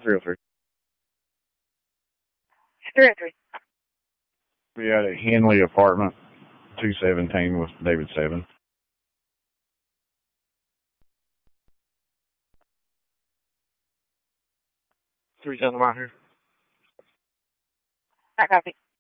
303. 303. We had a Henley apartment, 217 with David 7. 3 Line here. I copy.